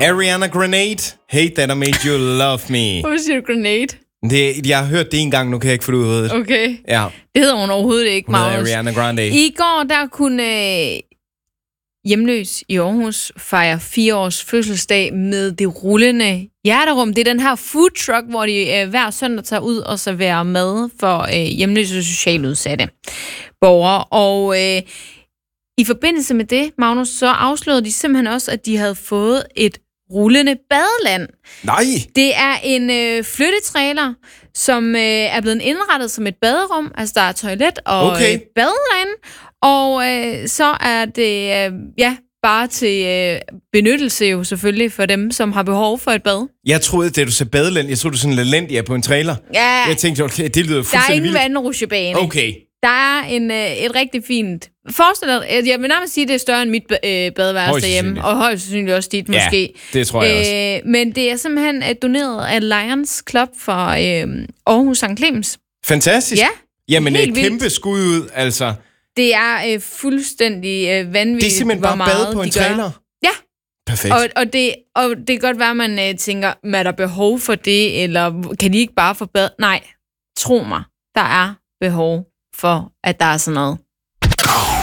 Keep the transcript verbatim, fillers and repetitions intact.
Ariana Grande, Hate That I Made You Love Me. Hvorfor siger du Grenade? Det, jeg har hørt det en gang, nu kan jeg ikke få det ud af hovedet. Okay. Ja. Det hedder hun overhovedet ikke, Hun hedder Magnus. Ariana Grande. I går, der kunne øh, Hjemløs i Aarhus fejre fire års fødselsdag med det rullende hjerterum. Det er den her food truck, hvor de øh, hver søndag tager ud og serverer mad for øh, hjemløse og socialt udsatte borgere. Og øh, i forbindelse med det, Magnus, så afslørede de simpelthen også, at de havde fået et rullende badeland. Nej! Det er en øh, flyttetrailer, som øh, er blevet indrettet som et baderum. Altså, der er toilet og Okay. øh, bad derinde. Og øh, så er det, øh, ja, bare til øh, benyttelse jo selvfølgelig for dem, som har behov for et bad. Jeg troede, da du sagde badeland, jeg troede, du sådan LaLandia på en trailer. Ja, Jeg tænkte, okay, det lyder der er fuldstændig ingen vildt. vandrutsjebane. Okay. Der er en, øh, et rigtig fint... Forestil dig, at jeg vil nærmest sige, at det er større end mit øh, badeværelse Højst derhjemme, sandsynligt. og højst sandsynligt også dit, måske. Ja, det tror jeg også. Øh, men det er simpelthen øh, doneret af Lions Club for øh, Aarhus Sankt Clemens. Fantastisk. Ja, Jamen, helt et vildt. kæmpe skud ud, altså. Det er øh, fuldstændig øh, vanvittigt, Det er simpelthen hvor bare meget bade på en de gør. trailer. Ja. Perfekt. Og, og, det, og det kan godt være, at man øh, tænker, er der behov for det, eller kan de ikke bare få bad? Nej, tro mig, der er behov for, at der er sådan noget.